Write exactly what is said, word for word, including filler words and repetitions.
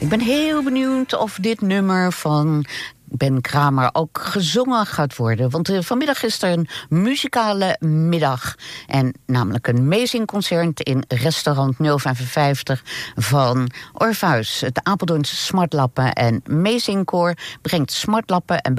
Ik ben heel benieuwd of dit nummer van Ben Kramer ook gezongen gaat worden. Want uh, vanmiddag is er een muzikale middag. En namelijk een meezingconcert in restaurant nul vijfenvijftig van Orpheus. Het Apeldoornse Smartlappen en Meezingkoor brengt Smartlappen en